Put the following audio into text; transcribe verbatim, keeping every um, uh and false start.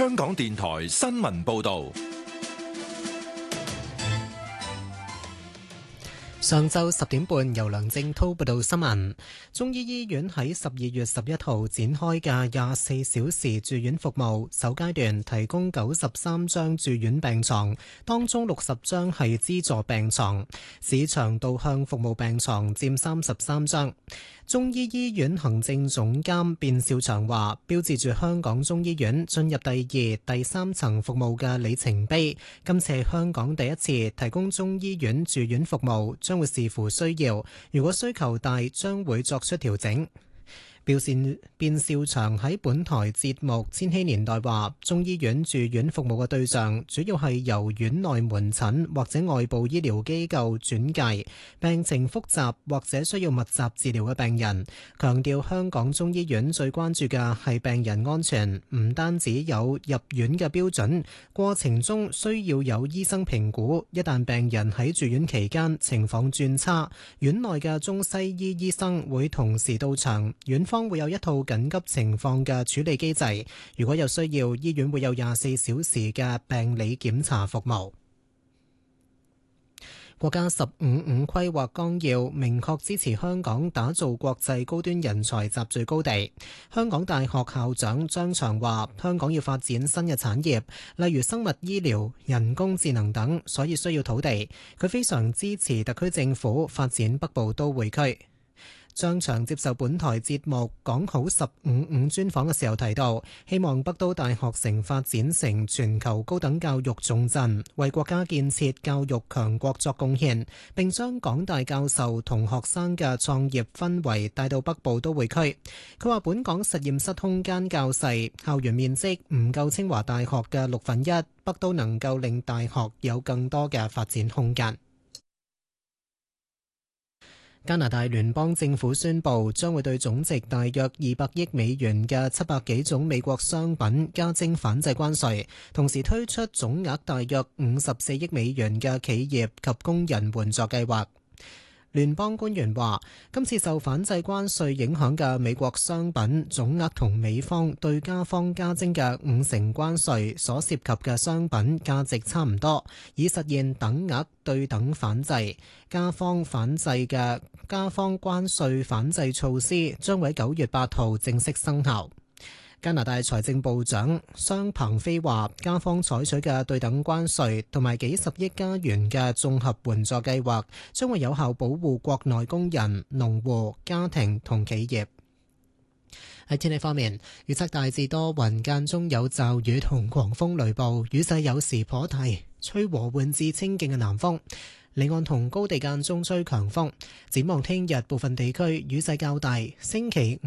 香港電台新聞報道。 上晝十點半，由梁正滔報道新聞。中醫醫院喺十二月十一號展開嘅廿四小時住院服務，首階段提供九十三張住院病床，當中六十張係資助病床，市場導向服務病床佔三十三張。中醫醫院行政總監卞兆祥話，標誌住香港中醫院進入第二、第三層服務嘅里程碑。今次係香港第一次提供中醫院住院服務，將會視乎需要，如果需求大，將會作出調整。表示卞兆祥喺本台節目《千禧年代》話，中醫院住院服務嘅對象主要係由院內門診或者外部醫療機構轉介病情複雜或者需要密集治療嘅病人。強調香港中醫院最關注嘅係病人安全，唔單止有入院嘅標準，過程中需要有醫生評估。一旦病人喺住院期間情況轉差，院內嘅中西醫醫生會同時到場，院方會有一套緊急情況嘅處理機制，如果有需要，醫院會有廿四小時嘅病理檢查服務。國家十五五規劃綱要明確支持香港打造國際高端人才集聚高地。香港大學校長張翔話，香港要發展新嘅產業，例如生物醫療、人工智能等，所以需要土地。佢非常支持特區政府發展北部都會區。張翔接受本台節目講好十五五專訪嘅時候提到，希望北都大學城發展成全球高等教育重鎮，為國家建設教育強國作貢獻，並將港大教授同學生嘅創業氛圍帶到北部都會區。佢話本港實驗室空間較細，校園面積唔夠清華大學嘅六分一，北都能夠令大學有更多嘅發展空間。加拿大聯邦政府宣布，將會對總值大約二百億美元嘅七百幾種美國商品加徵反制關稅，同時推出總額大約五十四億美元嘅企業及工人援助計劃。聯邦官員話，今次受反制關稅影響嘅美國商品總額同美方對加方加徵嘅五成關稅所涉及嘅商品價值差唔多，以實現等額對等反制。加方反制嘅加方關稅反制措施將會喺九月八號正式生效。加拿大財政部長商鵬飛話，加方採取嘅對等關稅同埋幾十億加元嘅綜合援助計劃，將會有效保護國內工人、農戶、家庭同企業。喺天氣方面，預測大致多雲，間中有驟雨同狂風雷暴，雨勢有時頗大，吹和緩至清勁嘅南風。離岸同高地間中吹強風。展望聽日部分地區雨勢較大，星期